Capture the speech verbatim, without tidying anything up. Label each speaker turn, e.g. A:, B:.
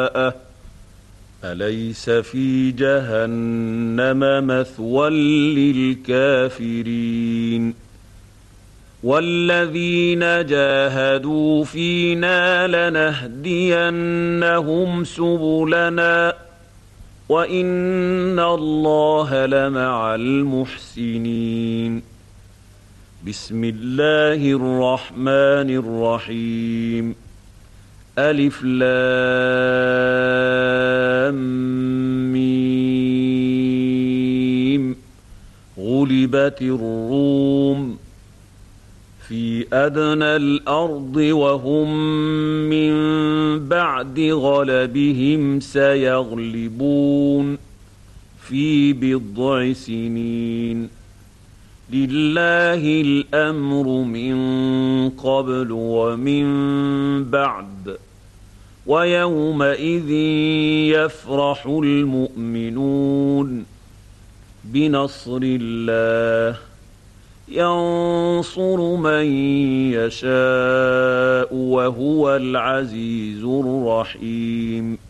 A: جزاءه أليس في جهنم مثوى للكافرين والذين جاهدوا فينا لنهدينهم سبلنا وإن الله لمع المحسنين. بسم الله الرحمن الرحيم. ألف لام ميم. غلبت الروم في أدنى الأرض وهم من بعد غلبهم سيغلبون في بضع سنين. لله الأمر من قبل ومن بعد ويومئذ يفرح المؤمنون بنصر الله ينصر من يشاء وهو العزيز الرحيم.